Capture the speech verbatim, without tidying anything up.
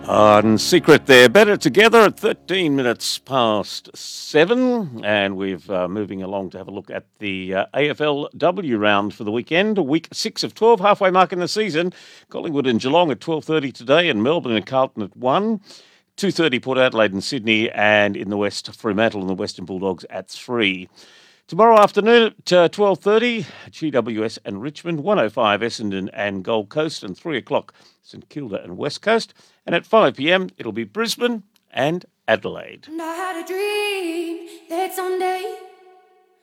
On Secret there, better together at thirteen minutes past seven, and we're uh, moving along to have a look at the uh, A F L W round for the weekend, week six of twelve, halfway mark in the season. Collingwood and Geelong at twelve thirty today, and Melbourne and Carlton at one. two thirty Port Adelaide and Sydney, and in the West, Fremantle and the Western Bulldogs at three. Tomorrow afternoon at uh, twelve thirty, G W S and Richmond, one oh five Essendon and Gold Coast, and three o'clock St Kilda and West Coast. And at five p.m, it'll be Brisbane and Adelaide. And I had a dream that someday